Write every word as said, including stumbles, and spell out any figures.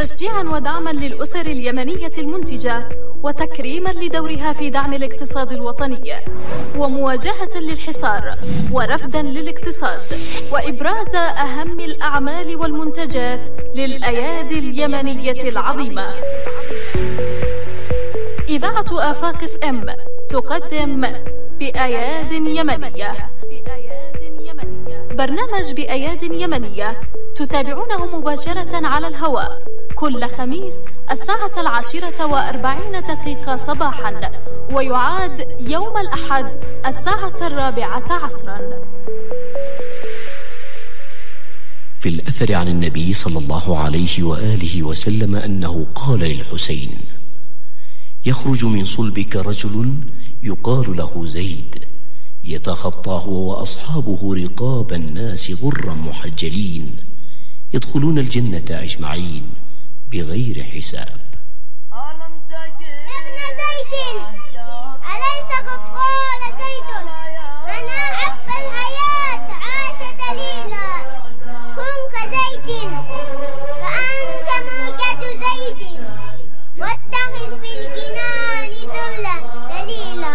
تشجيعا ودعما للأسر اليمنية المنتجة، وتكريما لدورها في دعم الاقتصاد الوطني، ومواجهة للحصار ورفدا للاقتصاد، وإبراز أهم الأعمال والمنتجات للأيادي اليمنية العظيمة. إذاعة آفاق اف ام تقدم بأياد يمنية، برنامج بأياد يمنية تتابعونه مباشرة على الهواء كل خميس الساعة العاشرة وأربعين دقيقة صباحا، ويعاد يوم الأحد الساعة الرابعة عصرا. في الأثر عن النبي صلى الله عليه وآله وسلم أنه قال للحسين: يخرج من صلبك رجل يقال له زيد، يتخطى هو وأصحابه رقاب الناس غرا محجلين، يدخلون الجنة أجمعين بغير حساب.